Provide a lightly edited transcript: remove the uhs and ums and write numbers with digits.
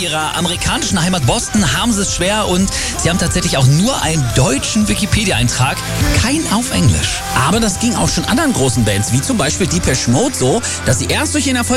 ihrer amerikanischen Heimat Boston haben sie es schwer und sie haben tatsächlich auch nur einen deutschen Wikipedia-Eintrag, kein auf Englisch. Aber das ging auch schon anderen großen Bands, wie zum Beispiel Depeche Mode so, dass sie erst durch ihren Erfolg